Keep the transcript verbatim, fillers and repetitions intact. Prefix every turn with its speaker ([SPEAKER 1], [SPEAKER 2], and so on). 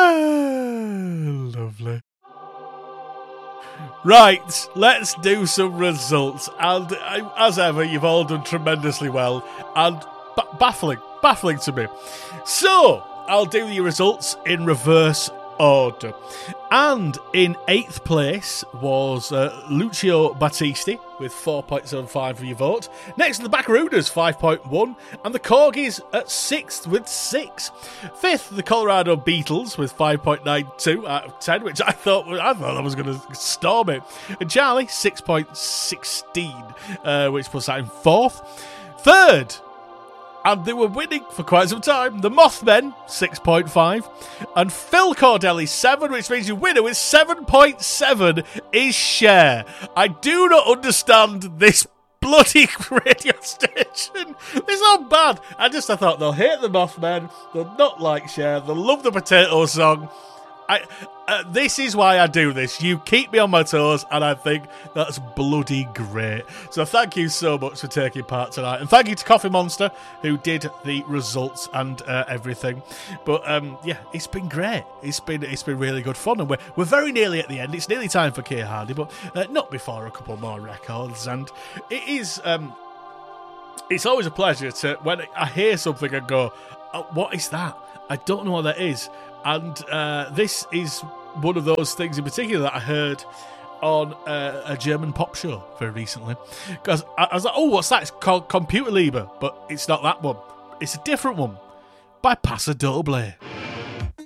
[SPEAKER 1] Lovely. Right, let's do some results. And uh, as ever, you've all done tremendously well and b- baffling, baffling to me. So, I'll do the results in reverse order. And in eighth place was uh, Lucio Battisti with four point seven five for your vote. Next to the Backaroonies, five point one. And the Corgis at sixth with six. Fifth, the Colorado Beatles with five point nine two out of ten, which I thought I thought I was going to storm it. And Charlie, six point one six, uh, which puts that in fourth. Third, and they were winning for quite some time, the Mothmen, six point five, and Phil Cordelli, seven, which means your winner with seven point seven is Cher. I do not understand this bloody radio station. It's not bad. I just I thought they'll hate the Mothmen, they'll not like Cher, they'll love the Potato Song. I, uh, this is why I do this. You keep me on my toes, and I think that's bloody great. So thank you so much for taking part tonight, and thank you to Coffee Monster who did the results and uh, everything. But um, yeah, it's been great. It's been it's been really good fun, and we're we're very nearly at the end. It's nearly time for Kay Hardy, but uh, not before a couple more records. And it is um, it's always a pleasure to when I hear something and go, oh, "What is that?" I don't know what that is. And uh, this is one of those things in particular that I heard on uh, a German pop show very recently. Because I, I was like, oh, what's that? It's called Computerliebe. But it's not that one. It's a different one by Paso Doble.